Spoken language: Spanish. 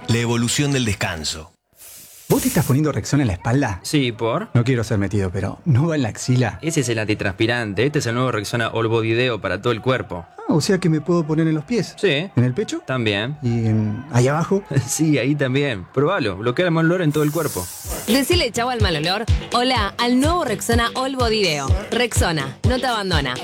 La evolución del descanso. ¿Vos te estás poniendo Rexona en la espalda? Sí, ¿por? No quiero ser metido, pero ¿no va en la axila? Ese es el antitranspirante. Este es el nuevo Rexona All Body Deo para todo el cuerpo. Ah, o sea que me puedo poner en los pies. Sí. ¿En el pecho? También. ¿Y ahí abajo? Sí, ahí también. Probalo. Bloquea el mal olor en todo el cuerpo. Decile chau al mal olor. Hola al nuevo Rexona All Body Deo. Rexona, no te abandona.